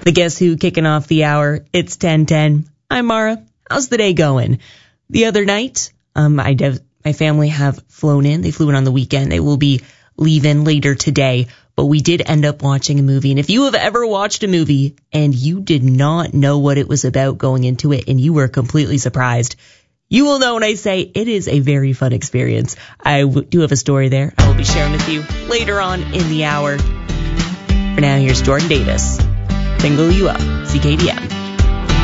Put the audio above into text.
The Guess Who kicking off the hour. It's 10:10. I'm Mara. How's the day going? The other night, my family have flown in. They flew in on the weekend. They will be leaving later today, but we did end up watching a movie. And if you have ever watched a movie and you did not know what it was about going into it and you were completely surprised, you will know when I say it is a very fun experience. I do have a story there I will be sharing with you later on in the hour. For now, here's Jordan Davis. Single You Up, CKDM.